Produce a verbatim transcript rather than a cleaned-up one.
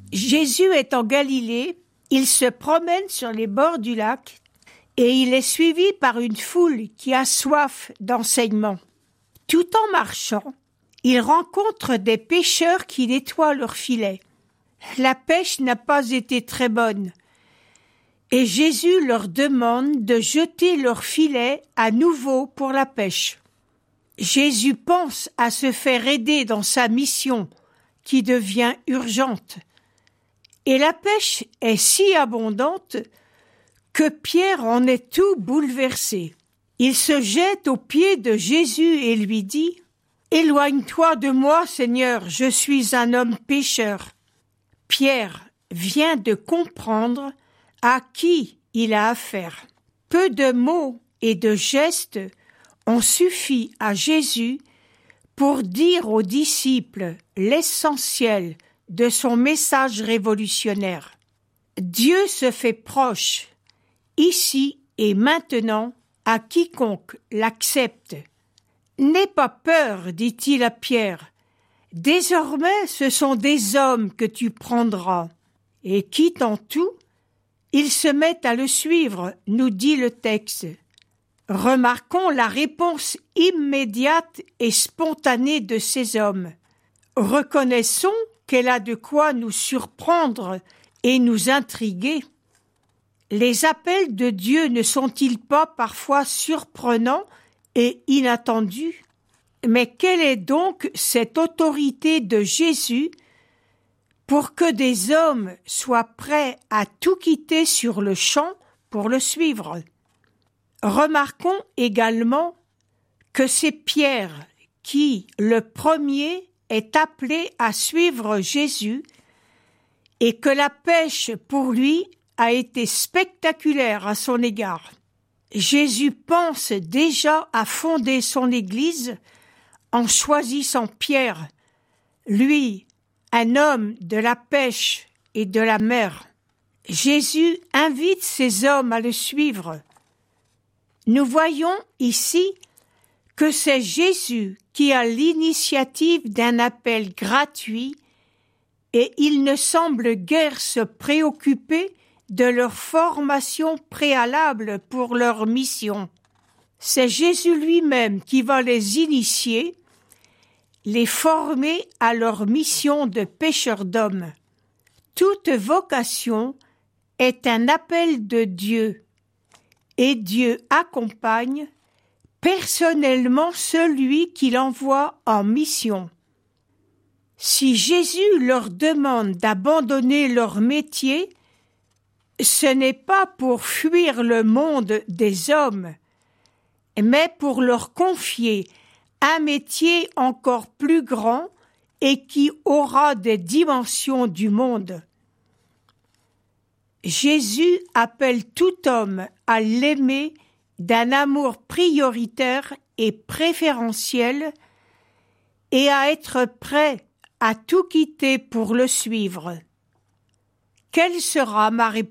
Jésus est en Galilée, il se promène sur les bords du lac et il est suivi par une foule qui a soif d'enseignement. Tout en marchant, il rencontre des pêcheurs qui nettoient leurs filets. La pêche n'a pas été très bonne et Jésus leur demande de jeter leurs filets à nouveau pour la pêche. Jésus pense à se faire aider dans sa mission qui devient urgente. Et la pêche est si abondante que Pierre en est tout bouleversé. Il se jette aux pieds de Jésus et lui dit « Éloigne-toi de moi, Seigneur, je suis un homme pécheur. » Pierre vient de comprendre à qui il a affaire. Peu de mots et de gestes ont suffi à Jésus pour dire aux disciples l'essentiel de son message révolutionnaire. Dieu se fait proche, ici et maintenant, à quiconque l'accepte. N'aie pas peur, dit-il à Pierre. Désormais, ce sont des hommes que tu prendras. Et quittant tout, ils se mettent à le suivre, nous dit le texte. Remarquons la réponse immédiate et spontanée de ces hommes. Reconnaissons qu'elle a de quoi nous surprendre et nous intriguer. Les appels de Dieu ne sont-ils pas parfois surprenants et inattendus? Mais quelle est donc cette autorité de Jésus pour que des hommes soient prêts à tout quitter sur le champ pour le suivre? Remarquons également que c'est Pierre qui, le premier, est appelé à suivre Jésus et que la pêche pour lui a été spectaculaire à son égard. Jésus pense déjà à fonder son Église en choisissant Pierre, lui, un homme de la pêche et de la mer. Jésus invite ces hommes à le suivre. Nous voyons ici que c'est Jésus qui a l'initiative d'un appel gratuit et il ne semble guère se préoccuper de leur formation préalable pour leur mission. C'est Jésus lui-même qui va les initier, les former à leur mission de pêcheurs d'hommes. Toute vocation est un appel de Dieu et Dieu accompagne personnellement celui qu'il envoie en mission. Si Jésus leur demande d'abandonner leur métier, ce n'est pas pour fuir le monde des hommes, mais pour leur confier un métier encore plus grand et qui aura des dimensions du monde. Jésus appelle tout homme à l'aimer d'un amour prioritaire et préférentiel et à être prêt à tout quitter pour le suivre. Quelle sera ma réponse?